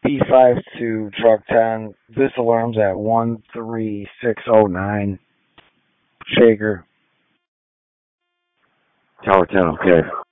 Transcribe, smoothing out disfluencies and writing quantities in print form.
P5 to truck 10. This alarm's at 13609. Shaker. Tower 10, okay.